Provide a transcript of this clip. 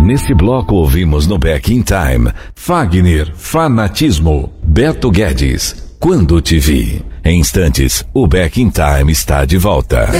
Nesse bloco ouvimos no Back in Time, Fagner, Fanatismo, Beto Guedes, Quando Te Vi. Em instantes, o Back in Time está de volta.